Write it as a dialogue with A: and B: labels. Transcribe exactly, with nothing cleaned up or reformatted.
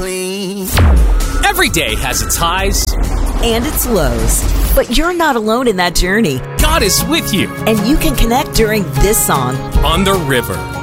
A: clean.
B: Every day has its highs
C: and its lows, but you're not alone in that journey.
B: God is with you.
C: And you can connect during this song.
B: On the River.